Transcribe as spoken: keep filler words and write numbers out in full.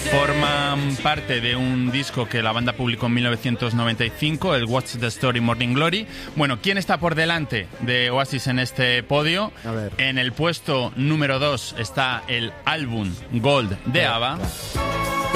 Forman parte de un disco que la banda publicó en mil novecientos noventa y cinco, el What's the Story Morning Glory. Bueno, ¿quién está por delante de Oasis en este podio? A ver. En el puesto número dos está el álbum Gold de ABBA.